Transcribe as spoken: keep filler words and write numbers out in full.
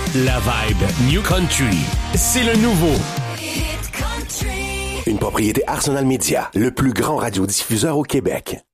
La vibe New Country, c'est le nouveau. Une propriété Arsenal Media, le plus grand radiodiffuseur au Québec.